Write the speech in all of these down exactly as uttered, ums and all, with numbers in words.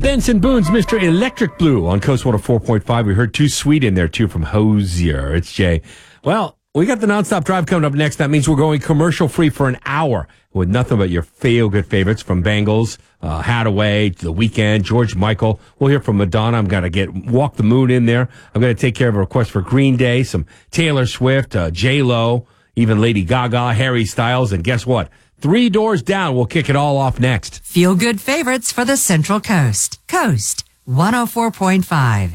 Benson Boone's Mister Electric Blue on Coast one oh four point five. We heard Too Sweet in there, too, from Hosier. It's Jay. Well, we got the Nonstop Drive coming up next. That means we're going commercial-free for an hour with nothing but your feel-good favorites from Bangles, uh, Hadaway, The Weeknd, George Michael. We'll hear from Madonna. I'm going to get Walk the Moon in there. I'm going to take care of a request for Green Day, some Taylor Swift, uh, J-Lo, even Lady Gaga, Harry Styles, and guess what? Three doors down. We'll kick it all off next. Feel good favorites for the Central Coast. Coast one oh four point five.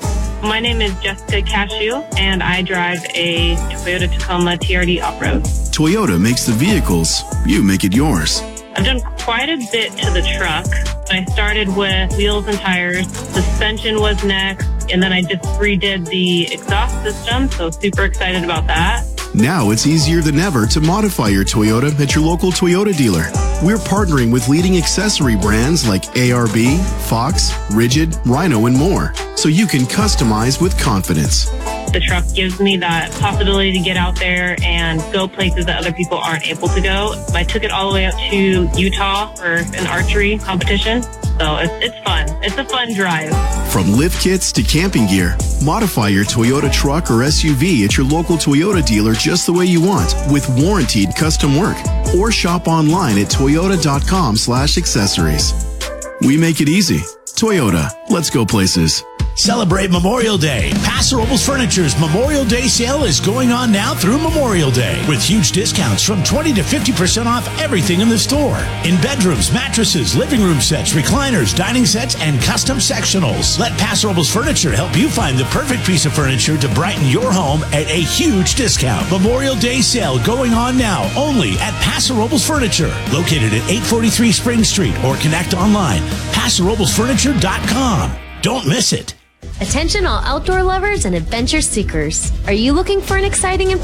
My name is Jessica Cashew, and I drive a Toyota Tacoma T R D off-road. Toyota makes the vehicles. You make it yours. I've done quite a bit to the truck. I started with wheels and tires. Suspension was next, and then I just redid the exhaust system, so super excited about that. Now it's easier than ever to modify your Toyota at your local Toyota dealer. We're partnering with leading accessory brands like A R B, Fox, Rigid, Rhino, and more, so you can customize with confidence. The truck gives me that possibility to get out there and go places that other people aren't able to go. I took it all the way up to Utah for an archery competition. So it's, it's fun. It's a fun drive. From lift kits to camping gear, modify your Toyota truck or S U V at your local Toyota dealer just the way you want with warranted custom work. Or shop online at toyota.com slash accessories. We make it easy. Toyota. Let's go places. Celebrate Memorial Day. Paso Robles Furniture's Memorial Day sale is going on now through Memorial Day with huge discounts from twenty to fifty percent off everything in the store. In bedrooms, mattresses, living room sets, recliners, dining sets, and custom sectionals. Let Paso Robles Furniture help you find the perfect piece of furniture to brighten your home at a huge discount. Memorial Day sale going on now only at Paso Robles Furniture, located at eight forty-three Spring Street, or connect online, paso robles furniture dot com. Don't miss it. Attention all outdoor lovers and adventure seekers. Are you looking for an exciting and